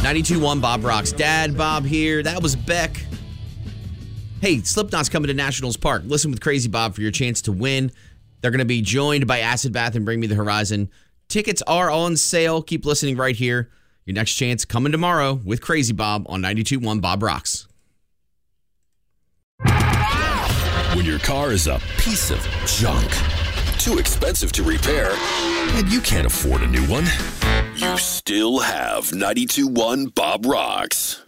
92.1 Bob Rocks. Dad Bob here. That was Beck. Hey, Slipknot's coming to Nationals Park. Listen with Crazy Bob for your chance to win. They're going to be joined by Acid Bath and Bring Me the Horizon. Tickets are on sale. Keep listening right here. Your next chance coming tomorrow with Crazy Bob on 92.1 Bob Rocks. When your car is a piece of junk, too expensive to repair, and you can't afford a new one, you still have 92.1 Bob Rocks.